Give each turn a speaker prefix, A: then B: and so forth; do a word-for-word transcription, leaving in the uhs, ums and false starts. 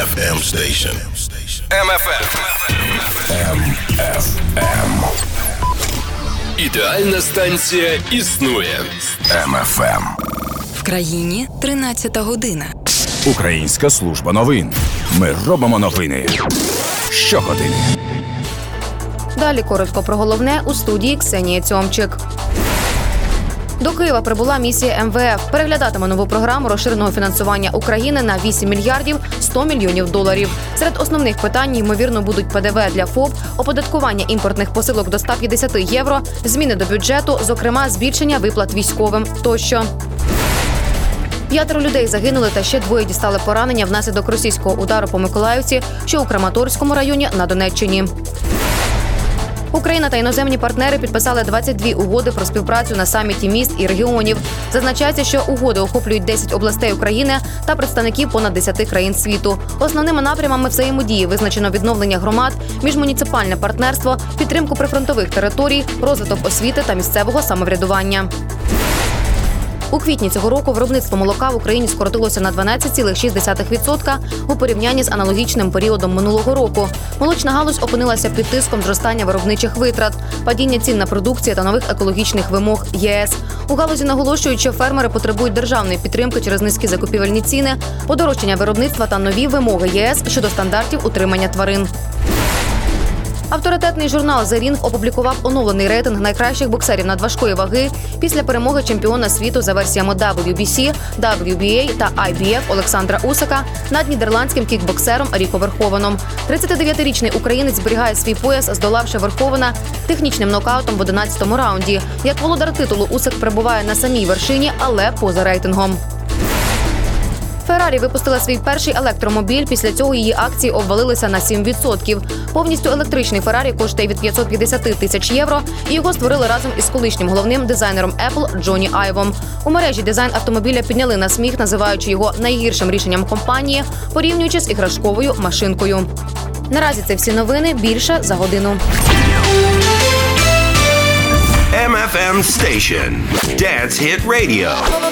A: F M Station.
B: Ем Еф Ем.
A: М Ф М.
B: Ідеальна станція існує.
A: М Ф М.
C: В країні тринадцята година.
D: Українська служба новин. Ми робимо новини щогодини.
E: Далі коротко про головне у студії Ксенія Цьомчик. До Києва прибула місія Ем Ве Еф. Переглядатиме нову програму розширеного фінансування України на вісім мільярдів сто мільйонів доларів. Серед основних питань, ймовірно, будуть Пе Де Ве для ФОП, оподаткування імпортних посилок до ста п'ятдесят євро, зміни до бюджету, зокрема, збільшення виплат військовим тощо. П'ятеро людей загинули та ще двоє дістали поранення внаслідок російського удару по Миколаївці, що у Краматорському районі на Донеччині. Україна та іноземні партнери підписали двадцять дві угоди про співпрацю на саміті міст і регіонів. Зазначається, що угоди охоплюють десять областей України та представників понад десяти країн світу. Основними напрямами взаємодії визначено відновлення громад, міжмуніципальне партнерство, підтримку прифронтових територій, розвиток освіти та місцевого самоврядування. У квітні цього року виробництво молока в Україні скоротилося на дванадцять цілих шість десятих відсотка у порівнянні з аналогічним періодом минулого року. Молочна галузь опинилася під тиском зростання виробничих витрат, падіння цін на продукцію та нових екологічних вимог Є Ес. У галузі наголошують, що фермери потребують державної підтримки через низькі закупівельні ціни, подорожчання виробництва та нові вимоги Є Ес щодо стандартів утримання тварин. Авторитетний журнал «Зе Рінг» опублікував оновлений рейтинг найкращих боксерів надважкої ваги після перемоги чемпіона світу за версіями Дабл Ю Бі Сі, Дабл Ю Бі Ей та Ай Бі Еф Олександра Усика над нідерландським кікбоксером Ріко Верховеном. тридцятидев'ятирічний українець зберігає свій пояс, здолавши Верховена технічним нокаутом в одинадцятому раунді. Як володар титулу Усик перебуває на самій вершині, але поза рейтингом. Феррарі випустила свій перший електромобіль, після цього її акції обвалилися на сім відсотків. Повністю електричний Феррарі коштує від п'ятсот п'ятдесят тисяч євро, і його створили разом із колишнім головним дизайнером Apple Джоні Айвом. У мережі дизайн автомобіля підняли на сміх, називаючи його найгіршим рішенням компанії, порівнюючи з іграшковою машинкою. Наразі це всі новини, більше за годину.
F: Ем Еф Ем Station. Dance Hit Radio.